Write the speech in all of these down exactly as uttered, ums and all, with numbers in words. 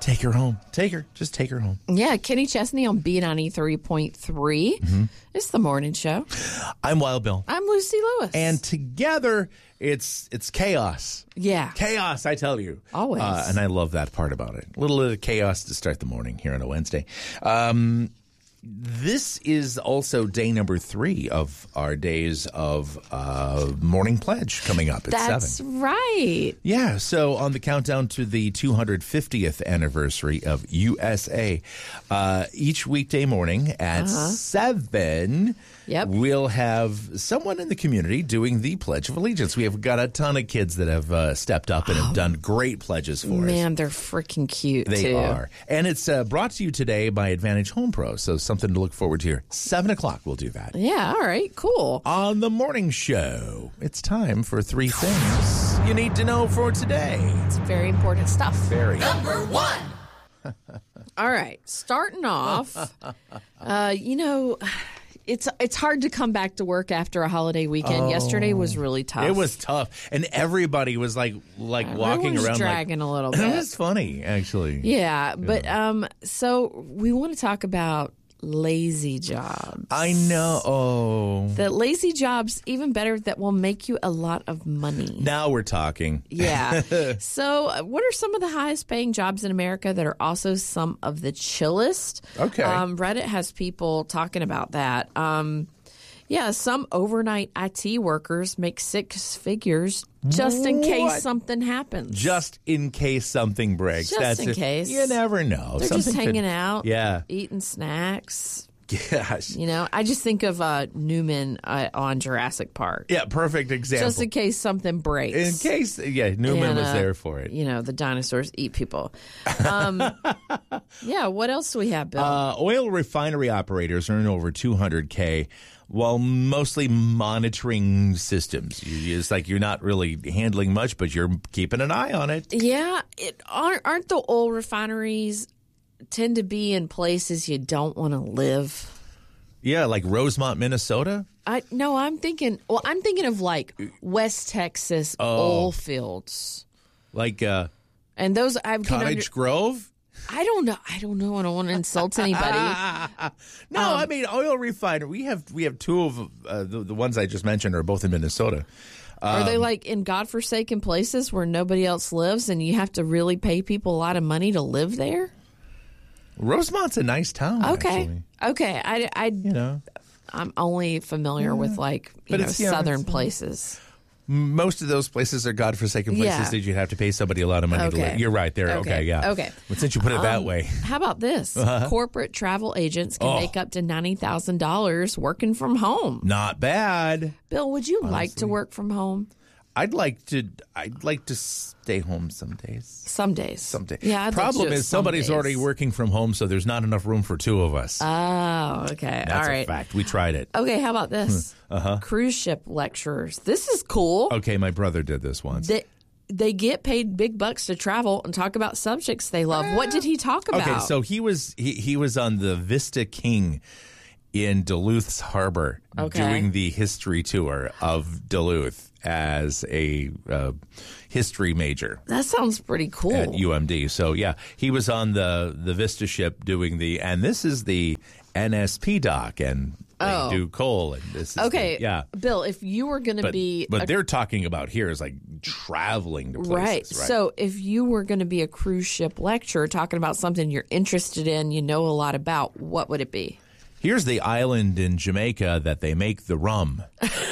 Take her home. Take her. Just take her home. Yeah, Kenny Chesney on B ninety-three point three. Mm-hmm. It's the morning show. I'm Wild Bill. I'm Lucy Lewis. And together, it's it's chaos. Yeah. Chaos, I tell you. Always. Uh, and I love that part about it. A little bit of chaos to start the morning here on a Wednesday. Um, this is also day number three of our days of uh, Morning Pledge coming up at That's seven. That's right. Yeah, so on the countdown to the two hundred fiftieth anniversary of U S A, uh, each weekday morning at uh-huh. seven, yep. we'll have someone in the community doing the Pledge of Allegiance. We have got a ton of kids that have uh, stepped up and have done great pledges for Man, us. Man, they're freaking cute, they too. They are. And it's uh, brought to you today by Advantage Home Pro, so something to look forward to here. seven o'clock, we'll do that. Yeah, all right, cool. On the morning show, it's time for three things you need to know for today. It's very important stuff. Very. Number one. All right, starting off, uh, you know, it's it's hard to come back to work after a holiday weekend. Oh, Yesterday was really tough. It was tough, and everybody was like like Everyone walking was around dragging like, a little bit. It was funny, actually. Yeah, but yeah. um, so we want to talk about lazy jobs. I know. Oh. The lazy jobs, even better, that will make you a lot of money. Now we're talking. Yeah. So uh, what are some of the highest paying jobs in America that are also some of the chillest? Okay. Um, Reddit has people talking about that. Um, yeah, some overnight I T workers make six figures just in what? case something happens. Just in case something breaks. Just That's in it. case. You never know. They're something just hanging could, out, yeah. eating snacks. Gosh. You know, I just think of uh, Newman uh, on Jurassic Park. Yeah, perfect example. Just in case something breaks. In case, yeah, Newman and, uh, was there for it. You know, the dinosaurs eat people. Um, yeah, what else do we have, Bill? Uh, oil refinery operators earn over two hundred K while mostly monitoring systems. You, it's like you're not really handling much, but you're keeping an eye on it. Yeah, it, aren't, aren't the oil refineries tend to be in places you don't want to live? Yeah, like Rosemont, Minnesota? I no, I'm thinking. Well, I'm thinking of like West Texas oh. oil fields, like uh, and those I've Cottage under, I Grove. don't know. I don't know. I don't want to insult anybody. no, um, I mean oil refinery. We have we have two of uh, the, the ones I just mentioned are both in Minnesota. Um, are they like in godforsaken places where nobody else lives, and you have to really pay people a lot of money to live there? Rosemont's a nice town. Okay, actually. okay. I, I, you know, I'm only familiar yeah. with like you but know it's, yeah, southern it's, places. Most of those places are godforsaken places yeah. that you'd have to pay somebody a lot of money okay. to live. You're right there. Okay, okay yeah. Okay. Well, since you put it um, that way. How about this? Uh-huh. Corporate travel agents can oh. make up to ninety thousand dollars working from home. Not bad. Bill, would you honestly. like to work from home? I'd like to. I'd like to stay home some days. Some days. Some days. Yeah. I'd Problem like is, somebody's days. already working from home, so there's not enough room for two of us. Oh, okay. That's all right. a fact. We tried it. Okay. How about this? uh-huh. Cruise ship lecturers. This is cool. Okay, my brother did this once. They, they get paid big bucks to travel and talk about subjects they love. What did he talk about? Okay, so he was he, he was on the Vista King in Duluth's Harbor okay. doing the history tour of Duluth as a uh, history major. That sounds pretty cool. At U M D. So, yeah, he was on the, the Vista ship doing the, and this is the N S P dock, and they oh. do coal. And this is okay, the, yeah. Bill, if you were going to be... But a, they're talking about here is like traveling to places. Right. right. So if you were going to be a cruise ship lecturer talking about something you're interested in, you know a lot about, what would it be? Here's the island in Jamaica that they make the rum.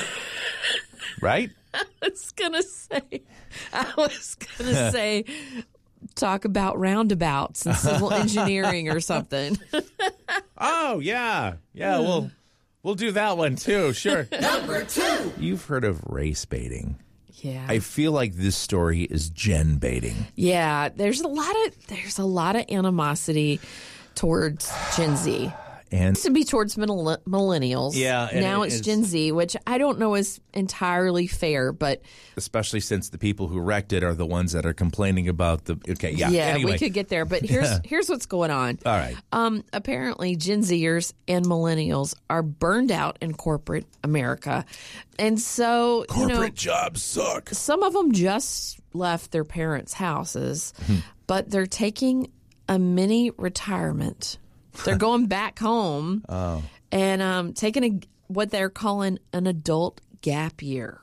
Right? I was going to say, I was going to say, talk about roundabouts and civil engineering or something. Oh, yeah. Yeah, we'll, we'll do that one too. Sure. Number two. You've heard of race baiting. Yeah. I feel like this story is gen baiting. Yeah. There's a lot of, there's a lot of animosity towards Gen Z. And it used to be towards middle, millennials. Yeah. And now it it's is, Gen Z, which I don't know is entirely fair, but... Especially since the people who wrecked it are the ones that are complaining about the... Okay, yeah. Yeah, anyway. we could get there, but here's yeah. here's what's going on. All right. Um, apparently, Gen Zers and millennials are burned out in corporate America. And so, corporate you know, jobs suck. Some of them just left their parents' houses, but they're taking a mini retirement. They're going back home Oh. and um, taking a, what they're calling an adult gap year.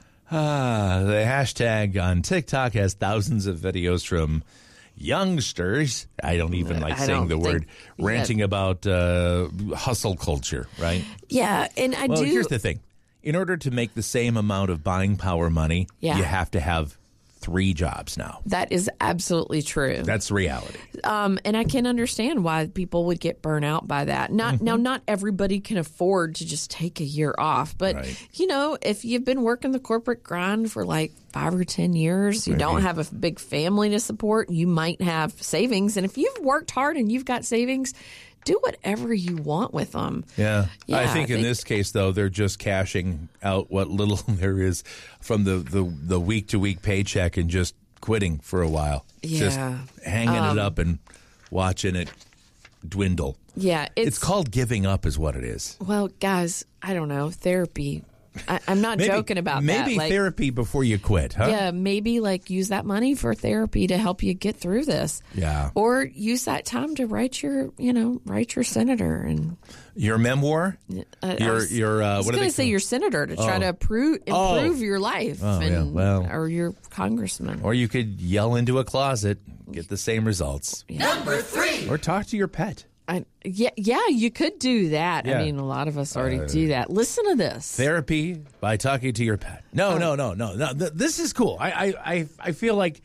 Ah, the hashtag on TikTok has thousands of videos from youngsters. I don't even like I saying the don't word, think- ranting about uh, hustle culture, right? Yeah, and I Well, do. here's the thing. In order to make the same amount of buying power money, Yeah. you have to have three jobs now. That is absolutely true. That's reality. Um, and I can understand why people would get burnt out by that. Not Mm-hmm. now, not everybody can afford to just take a year off, but Right. you know, if you've been working the corporate grind for like five or ten years, you don't have a big family to support. You might have savings, and if you've worked hard and you've got savings, do whatever you want with them. Yeah. Yeah, I think I in think- this case, though, they're just cashing out what little there is from the, the, the week-to-week paycheck and just quitting for a while. Just Yeah. hanging Um, it up and watching it dwindle. Yeah, It's, it's, called giving up is what it is. well, guys. I don't know, therapy. I, I'm not Maybe, joking about maybe that. Like, therapy before you quit, huh? yeah, maybe like use that money for therapy to help you get through this. Yeah. Or use that time to write your, you know, write your senator and Your memoir? uh, I your, was- your, uh, I was what do going they to say call- your senator to try Oh. to improve, Oh. improve your life, Oh, yeah, and, well. or your congressman. Or you could yell into a closet, get the same results. Number three. Or talk to your pet. I, yeah, yeah, you could do that. Yeah. I mean, a lot of us already do that. Listen to this. Therapy by talking to your pet. No, no, no, no, no. Th- this is cool. I, I, I, I feel like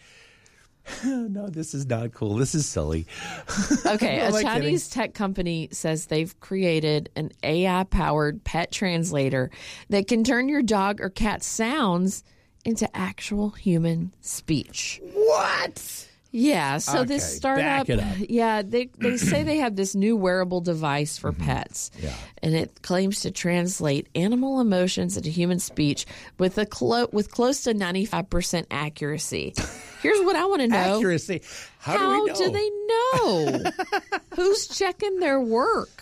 no, this is not cool. This is silly. Okay, a Am I Chinese tech company says they've created an A I-powered pet translator that can turn your dog or cat's sounds into actual human speech. What? Yeah, so Okay, this startup, back it up. yeah, they they say they have this new wearable device for pets, Mm-hmm. Yeah. and it claims to translate animal emotions into human speech with a clo- with close to ninety-five percent accuracy. Here's what I want to know: Accuracy. How, How do we know? do they know? Who's checking their work?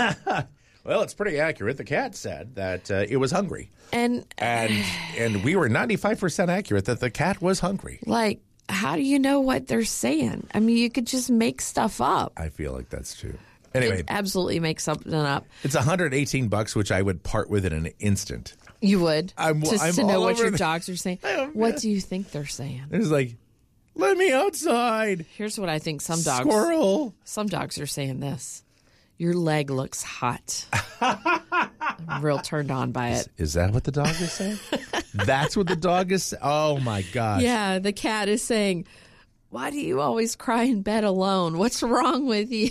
Well, it's pretty accurate. The cat said that uh, it was hungry, And and and we were ninety-five percent accurate that the cat was hungry. like, how do you know what they're saying? I mean, you could just make stuff up. I feel like that's true. Anyway, It absolutely make something up. it's one hundred eighteen bucks, which I would part with in an instant. You would I'm- just I'm to know all what over your the- dogs are saying. am- What do you think they're saying? It's like, let me outside, Here's what I think some dogs squirrel. some dogs are saying this. Your leg looks hot. I'm real turned on by it. Is that what the dog is saying? That's what the dog is saying? Oh, my gosh. Yeah, the cat is saying, "Why do you always cry in bed alone? What's wrong with you?"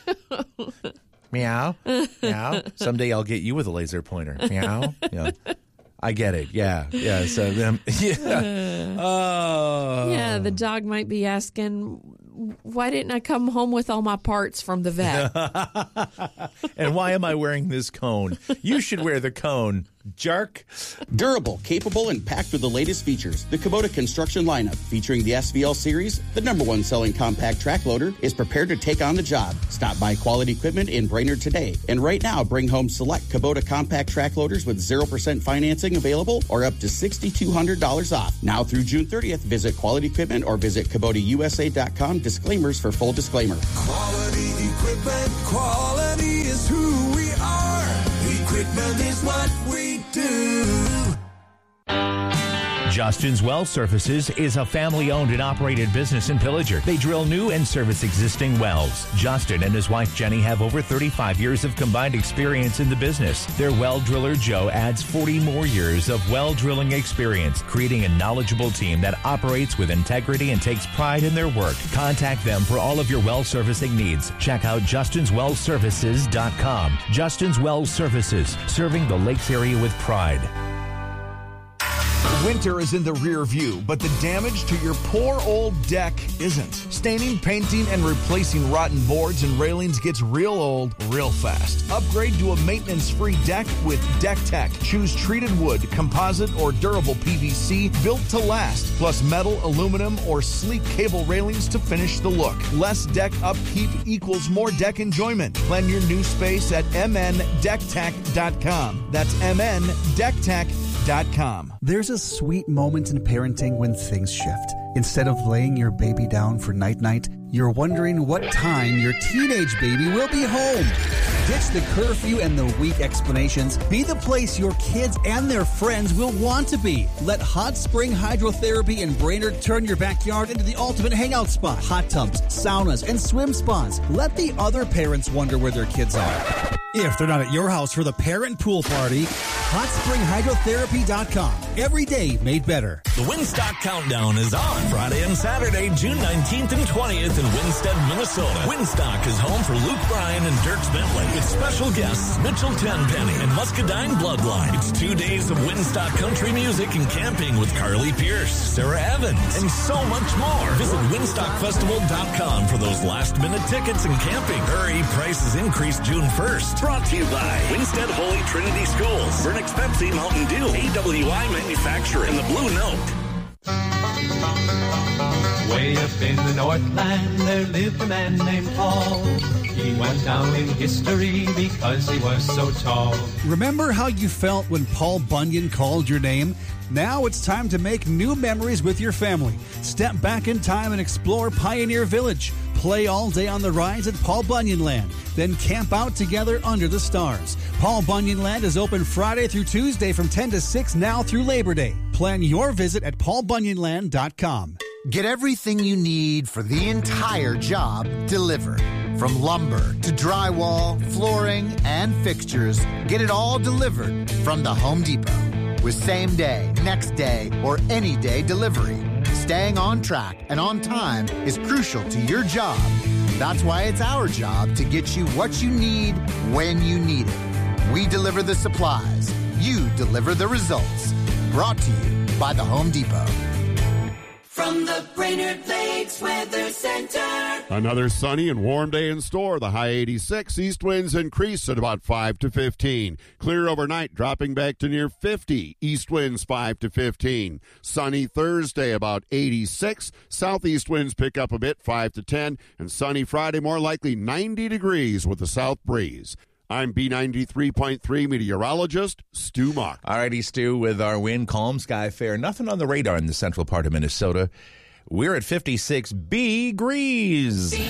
Meow. Meow. Someday I'll get you with a laser pointer. Meow. Yeah. I get it. Yeah. Yeah. So then, yeah. Oh. Yeah, the dog might be asking, "Why didn't I come home with all my parts from the vet?" And why am I wearing this cone? You should wear the cone, jerk. Durable, capable, and packed with the latest features. The Kubota construction lineup, featuring the S V L series, the number one selling compact track loader, is prepared to take on the job. Stop by Quality Equipment in Brainerd today. And right now, bring home select Kubota compact track loaders with zero percent financing available or up to six thousand two hundred dollars off. Now through June thirtieth, visit Quality Equipment or visit Kubota U S A dot com. Disclaimers for full disclaimer. Quality equipment, quality is who we are. Equipment is what we do. Justin's Well Services is a family-owned and operated business in Pillager. They drill new and service existing wells. Justin and his wife Jenny have over thirty-five years of combined experience in the business. Their well driller Joe adds forty more years of well drilling experience, creating a knowledgeable team that operates with integrity and takes pride in their work. Contact them for all of your well servicing needs. Check out Justin's Well Services dot com. Justin's Well Services, serving the Lakes area with pride. Winter is in the rear view, but the damage to your poor old deck isn't. Staining, painting, and replacing rotten boards and railings gets real old real fast. Upgrade to a maintenance-free deck with Deck Tech. Choose treated wood, composite, or durable P V C built to last, plus metal, aluminum, or sleek cable railings to finish the look. Less deck upkeep equals more deck enjoyment. Plan your new space at m n deck tech dot com. That's m n deck tech dot com. There's a sweet moment in parenting when things shift. Instead of laying your baby down for night-night, you're wondering what time your teenage baby will be home. Ditch the curfew and the weak explanations. Be the place your kids and their friends will want to be. Let Hot Spring Hydrotherapy in Brainerd turn your backyard into the ultimate hangout spot. Hot tubs, saunas, and swim spas. Let the other parents wonder where their kids are. If they're not at your house for the parent pool party, hot spring hydrotherapy dot com. Every day made better. The Winstock Countdown is on Friday and Saturday, June nineteenth and twentieth in Winstead, Minnesota. Winstock is home for Luke Bryan and Dierks Bentley. It's special guests Mitchell Tenpenny and Muscadine Bloodline. It's two days of Winstock country music and camping with Carly Pierce, Sarah Evans, and so much more. Visit winstock festival dot com for those last-minute tickets and camping. Hurry, prices increase June first. Brought to you by Winstead Holy Trinity Schools, Vernix Pepsi, Mountain Dew, A W I Manufacturing, and the Blue Note. Way up in the Northland, there lived a man named Paul. He went down in history because he was so tall. Remember how you felt when Paul Bunyan called your name? Now it's time to make new memories with your family. Step back in time and explore Pioneer Village. Play all day on the rides at Paul Bunyan Land. Then camp out together under the stars. Paul Bunyan Land is open Friday through Tuesday from ten to six now through Labor Day. Plan your visit at paul bunyan land dot com. Get everything you need for the entire job delivered. From lumber to drywall, flooring, and fixtures, get it all delivered from the Home Depot. With same day, next day, or any day delivery, staying on track and on time is crucial to your job. That's why it's our job to get you what you need when you need it. We deliver the supplies. You deliver the results. Brought to you by the Home Depot. From the Brainerd Lakes Weather Center. Another sunny and warm day in store. The high eighty-six. East winds increase at about five to fifteen. Clear overnight, dropping back to near fifty. East winds five to fifteen. Sunny Thursday, about eighty-six. Southeast winds pick up a bit, five to ten. And sunny Friday, more likely ninety degrees with a south breeze. I'm B ninety-three point three meteorologist Stu Mock. All righty, Stu, with our wind, calm sky fair. Nothing on the radar in the central part of Minnesota. We're at fifty-six degrees.